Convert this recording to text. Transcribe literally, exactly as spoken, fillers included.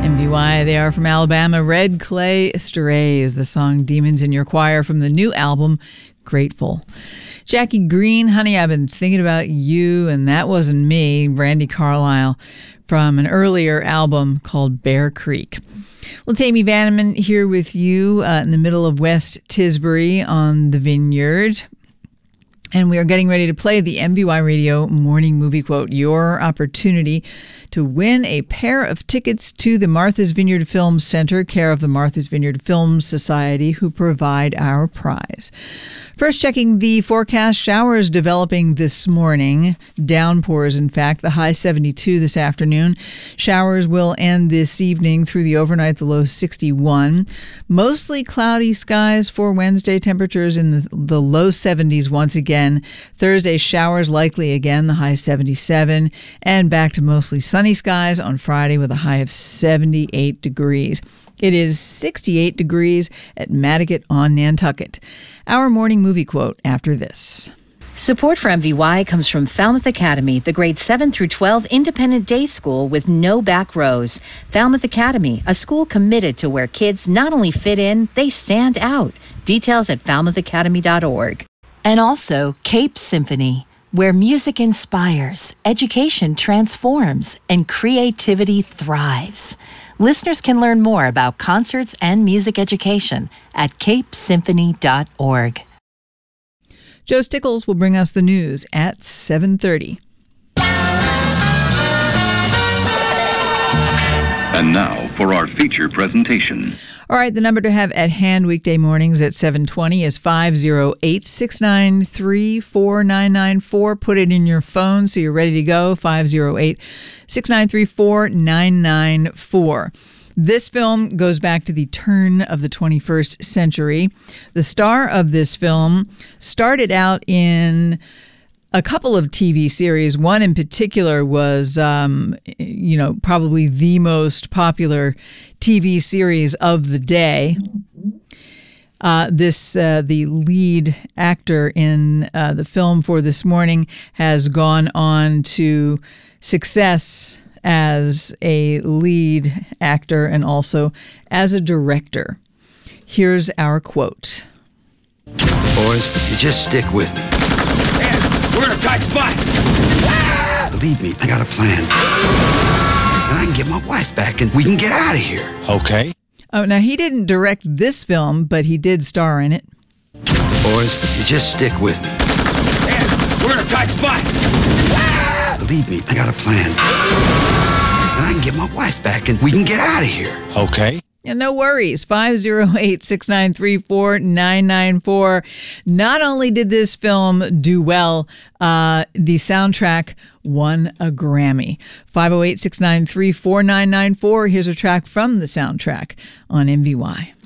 M V Y, they are from Alabama. Red Clay Strays, the song Demons in Your Choir from the new album, Grateful. Jackie Green, Honey, I've been thinking about you, and that wasn't me, Brandi Carlile, from an earlier album called Bear Creek. Well, it's Amy Vanneman here with you uh, in the middle of West Tisbury on the Vineyard. And we are getting ready to play the M V Y Radio Morning Movie Quote, your opportunity to win a pair of tickets to the Martha's Vineyard Film Center, care of the Martha's Vineyard Film Society, who provide our prize. First, checking the forecast, showers developing this morning. Downpours, in fact, the high seventy-two this afternoon. Showers will end this evening through the overnight, the low sixty-one. Mostly cloudy skies for Wednesday, temperatures in the, the low seventies once again. Thursday, showers likely again, the high seventy-seven. And back to mostly sunny skies on Friday with a high of seventy-eight degrees. It is sixty-eight degrees at Madaket on Nantucket. Our morning movie quote after this. Support for M V Y comes from Falmouth Academy, the grade seven through twelve independent day school with no back rows. Falmouth Academy, a school committed to where kids not only fit in, they stand out. Details at falmouth academy dot org. And also Cape Symphony, where music inspires, education transforms, and creativity thrives. Listeners can learn more about concerts and music education at cape symphony dot org. Joe Stickles will bring us the news at seven thirty. And now for our feature presentation. All right, the number to have at hand weekday mornings at seven twenty is five oh eight, six nine three, four nine nine four. Put it in your phone so you're ready to go, five oh eight, six nine three, four nine nine four. This film goes back to the turn of the twenty-first century. The star of this film started out in a couple of T V series. One in particular was, um, you know, probably the most popular T V series of the day. Uh, this, uh, the lead actor in uh, the film for this morning has gone on to success as a lead actor and also as a director. Here's our quote. Boys, if you just stick with me. We're in a tight spot. Believe me, I got a plan. And I can get my wife back and we can get out of here. Okay. Oh, now he didn't direct this film, but he did star in it. Boys, if you just stick with me. We're in a tight spot. Believe me, I got a plan. And I can get my wife back and we can get out of here. Okay. And no worries, five oh eight, six nine three, four nine nine four. Not only did this film do well, uh, the soundtrack won a Grammy. five oh eight, six nine three, four nine nine four. Here's a track from the soundtrack on M V Y.